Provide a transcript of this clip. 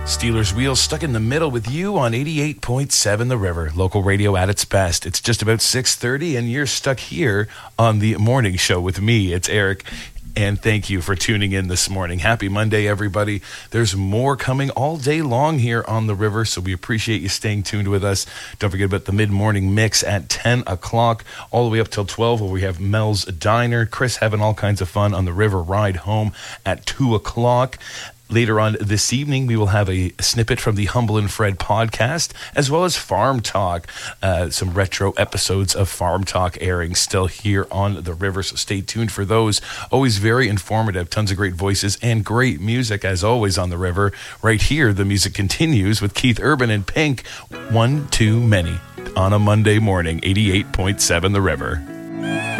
Steelers Wheels stuck in the middle with you on 88.7 The River, local radio at its best. It's just about 6:30 and you're stuck here on the morning show with me. It's Eric. And thank you for tuning in this morning. Happy Monday, everybody. There's more coming all day long here on the river, so we appreciate you staying tuned with us. Don't forget about the mid-morning mix at 10 o'clock, all the way up till 12, where we have Mel's Diner. Chris having all kinds of fun on the river ride home at 2 o'clock. Later on this evening, we will have a snippet from the Humble and Fred podcast, as well as Farm Talk. Some retro episodes of Farm Talk airing still here on the river, so stay tuned for those. Always very informative, tons of great voices and great music, as always, on the river. Right here, the music continues with Keith Urban and Pink, One Too Many, on a Monday morning, 88.7 The River.